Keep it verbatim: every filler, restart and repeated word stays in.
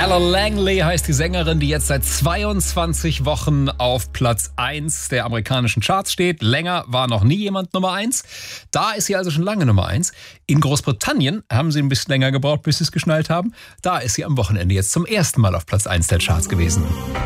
Ella Langley heißt die Sängerin, die jetzt seit zweiundzwanzig Wochen auf Platz eins der amerikanischen Charts steht. Länger war noch nie jemand Nummer eins. Da ist sie also schon lange Nummer eins. In Großbritannien haben sie ein bisschen länger gebraucht, bis sie es geschnallt haben. Da ist sie am Wochenende jetzt zum ersten Mal auf Platz eins der Charts gewesen.